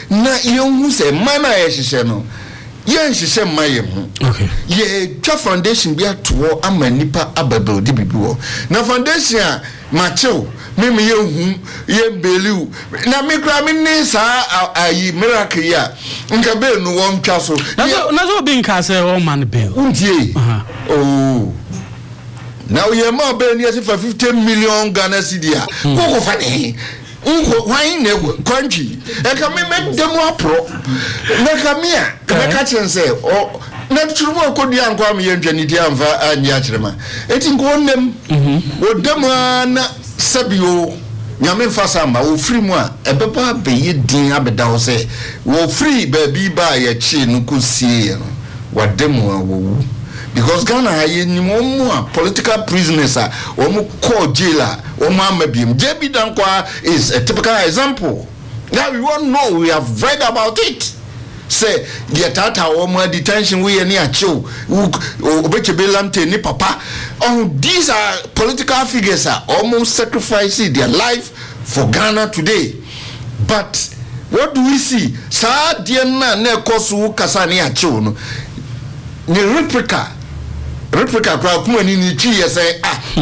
na yen say mana ye hihye no yen hihye maye ho okay ye twa foundation bi ato ama nipa ababel de bibi wo na foundation a macho me ye hu ye believe na me kra me ni sa ayi miracle ya nka be no won twa so na so be nka say o man bill untie oh now ye ma be ni for 50 million Ghana cedi a ko fane why ne country e ka me demo apro na ka me a ka ka chen say o na turu ko dia nko am ye ntwani dia amfa anya kirema eti nko onnem o demo na sabio nyame fasa ma wo free mu a ebeba be ye din abeda ho say wo free ba bi ba ye chi no kosie no wa demo a wo because Ghana haye ni mo political prisoners are omo call jailer omo amabiem JB Dankwa is a typical example. Now we all know, we have read about it. Say the tata omo detention we any acho obechebe lamte ni papa. Oh, these are political figures are almost sacrificing their life for Ghana today. But what do we see? Sa dia na kosu kasa ni acho no ni replica kwa kuma ni chi ye say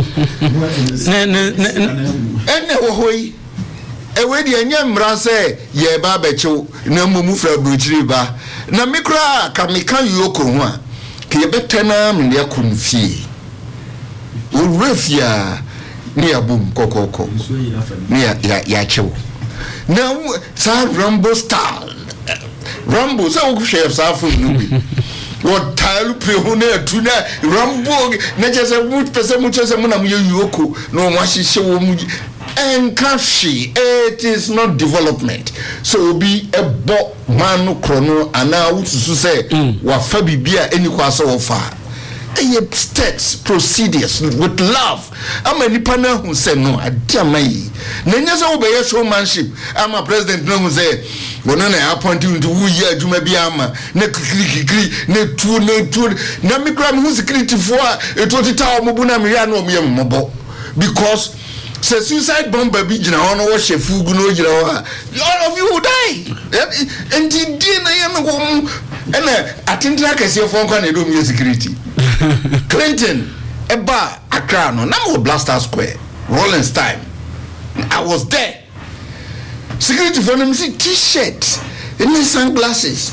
ene wo hoyi ewe di anya mra say ye ba bechew na mumu fra brochiri ba na mikra ka meka yoko ho a ke ye betena me ya kunfie o refia ni abum kokoko ni ya chew na sa Rambo style Rambo so wo share sa fu nubi what tile prehone atuna Rambo na jese mu pese mu chese mu na mu yoko no wa hihye wo mu enkashi. It is not development. So be a bo manu krono ana utusu say wa fa bibia eni kwasa wo fa steps procedures with love. Ama nipa na hu say no adiamai na nya say wo be showmanship. Ama president no hu say wono na appoint you to wu ye aduma bi ama na kikiri na tu na mikra me hu security for etotita omobu na me ya na omo mobo because say suicide bomber bi gina hono wo shefu gu no gina ho all of you will die and di na ye me go ena atintra kase fo nko na do me security Clinton eba Accra no na mo Blaster Square Rollins time I was there. Security for them see t-shirt, any sunglasses,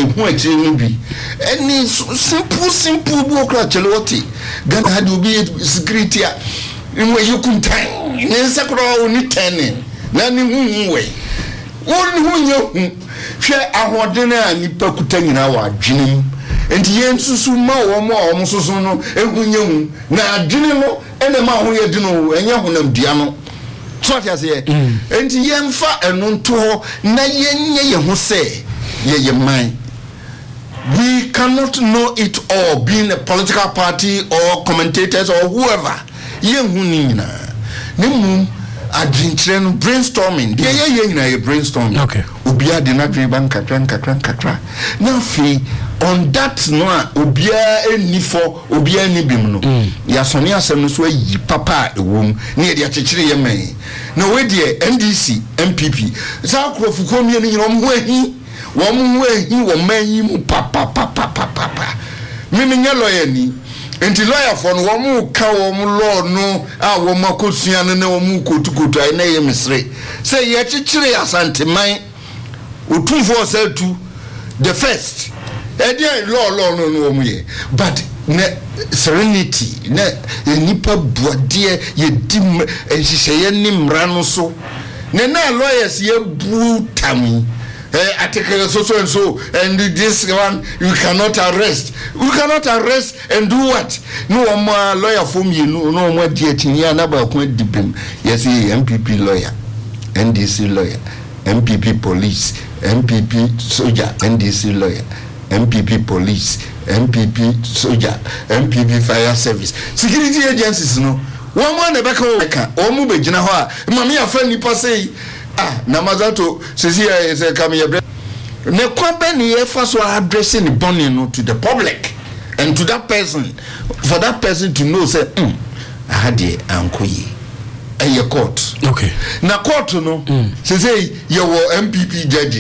any simple bureaucrat cheloti. Ghana had to be security in where you couldn't time. In Sakura only turning. Nani way. One who you share our dinner and you percutting in our gym. And yen susuma or more almost so no, and when you na dinero and the man who you know, and you diano. So what you say? And yen fa and to na yen who say, ye mind. We cannot know it all, being a political party or commentators or whoever. Yen who nina. Nemu adventure brainstorming. Yeah, brainstorming. Okay. Ubia did not drink kakra. Now fee. On that no obia eni for obia ni bim no ya sone asem no so yi papa ewom na ye de akekere ye man na we de NDC MPP za akrofu komie ni nyom ho ahi wo man yi mu papa me nya lawyer ni enti lawyer for no wo mu ka wo mu law no a wo makosua no na wo mu kotukotu ai na ye misre say ye akekere asanteman otumfo osatu the first law no muye but ne serenity ne nipa buade ye dim enhihye ni mra no so ne na lawyers ye brutami article so and this one you cannot arrest and do what no one lawyer from you no more dietinia na ba ko dibem yes MPP lawyer NDC lawyer MPP police MPP soldier NDC lawyer MPP police, MPP soldier, MPP fire service. Security agencies no. One man e beka weka. Omu be gina ho a. Mami afa nipa say namazato sisi say come here. Ne kwabe ni e fa so addressing the bonny no to the public and to that person for that person to know say ahade ankoyi. Eye court. Okay. Na court no say you were MPP judge